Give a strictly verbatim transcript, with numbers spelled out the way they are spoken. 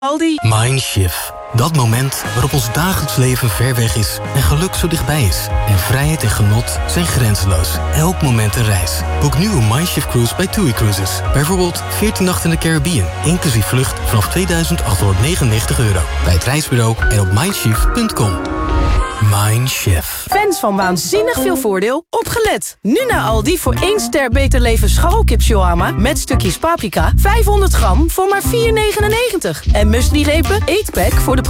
Aldi. Mindshift. Dat moment waarop ons dagelijks leven ver weg is en geluk zo dichtbij is. En vrijheid en genot zijn grenzeloos. Elk moment een reis. Boek nu een Mindshift cruise bij TUI Cruises. Bijvoorbeeld veertien nachten in de Caribbean, inclusief vlucht vanaf tweeduizend achthonderdnegenennegentig euro. Bij het reisbureau en op mindshift punt com. Mindshift. Fans van Waanzinnig Veel Voordeel, opgelet! Nu naar Aldi voor één ster Beter Leven scharrelkip shawarma met stukjes paprika, vijfhonderd gram voor maar vier negenennegentig. En muesli-repen, eetpack voor de